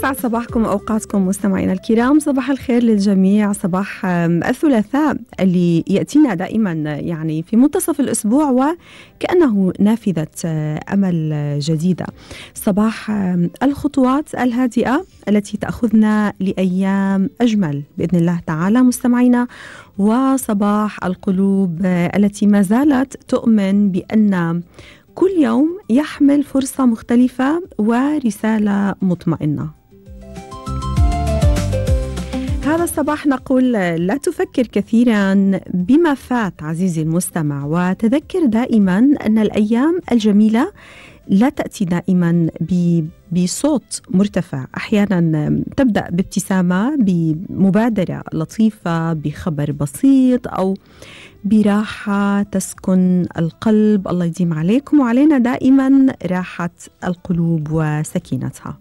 يسعد صباحكم وأوقاتكم مستمعينا الكرام. صباح الخير للجميع. صباح الثلاثاء اللي يأتينا دائما يعني في منتصف الأسبوع وكأنه نافذة أمل جديدة. صباح الخطوات الهادئة التي تأخذنا لأيام أجمل بإذن الله تعالى مستمعينا، وصباح القلوب التي ما زالت تؤمن بأن كل يوم يحمل فرصة مختلفة ورسالة مطمئنة. هذا الصباح نقول لا تفكر كثيرا بما فات عزيزي المستمع، وتذكر دائما أن الأيام الجميلة لا تأتي دائما بصوت مرتفع. أحيانا تبدأ بابتسامة، بمبادرة لطيفة، بخبر بسيط، أو براحة تسكن القلب. الله يديم عليكم وعلينا دائما راحة القلوب وسكينتها.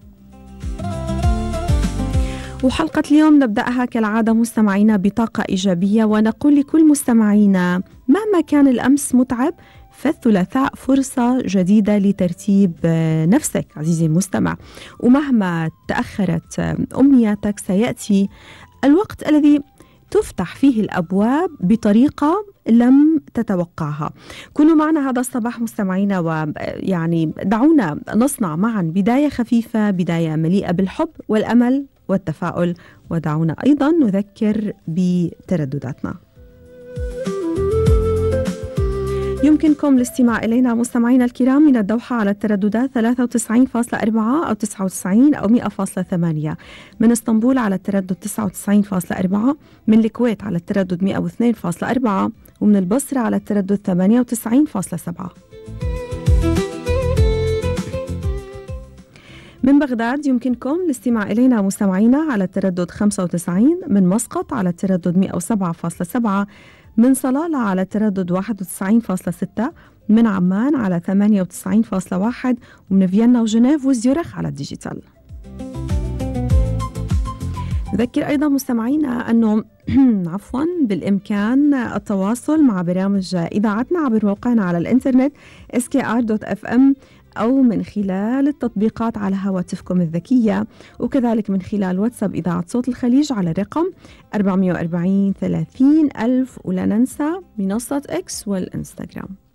وحلقة اليوم نبدأها كالعادة مستمعينا بطاقة إيجابية، ونقول لكل مستمعينا مهما كان الأمس متعب فالثلاثاء فرصة جديدة لترتيب نفسك عزيزي المستمع، ومهما تأخرت أمنياتك سيأتي الوقت الذي تفتح فيه الأبواب بطريقة لم تتوقعها. كونوا معنا هذا الصباح مستمعينا، ويعني دعونا نصنع معا بداية خفيفة، بداية مليئة بالحب والأمل والتفاؤل، ودعونا أيضا نذكر بتردداتنا. يمكنكم الاستماع إلينا مستمعينا الكرام من الدوحة على الترددات 93.4 أو 99 أو 100.8، من اسطنبول على التردد 99.4، من الكويت على التردد 102.4، ومن البصرة على التردد 98.7. من بغداد يمكنكم الاستماع إلينا مستمعينا على التردد 95، من مسقط على التردد 107.7، من صلالة على التردد 91.6، من عمان على 98.1، ومن فيينا وجنيف وزيورخ على الديجيتال. نذكر أيضا مستمعينا أنه بالإمكان التواصل مع برامج إذاعتنا عبر موقعنا على الإنترنت skr.fm، أو من خلال التطبيقات على هواتفكم الذكية، وكذلك من خلال واتساب إذاعة صوت الخليج على الرقم 440 30 ألف، ولا ننسى منصة إكس والإنستغرام.